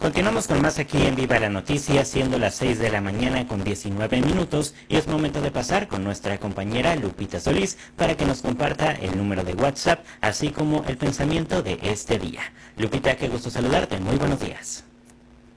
Continuamos con más aquí en Viva la Noticia, siendo las 6 de la mañana con 19 minutos, y es momento de pasar con nuestra compañera Lupita Solís para que nos comparta el número de WhatsApp, así como el pensamiento de este día. Lupita, qué gusto saludarte, muy buenos días.